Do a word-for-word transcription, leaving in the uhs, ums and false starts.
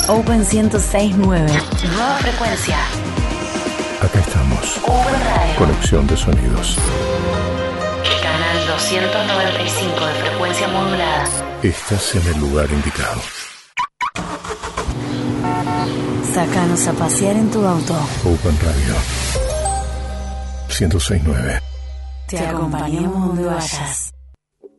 Open ciento seis punto nueve. Nueva frecuencia. Acá estamos. Open Radio. Conexión de sonidos. Canal doscientos noventa y cinco de frecuencia modulada. Estás en el lugar indicado. Sácanos a pasear en tu auto. Open Radio. ciento seis punto nueve. Te acompañamos donde vayas.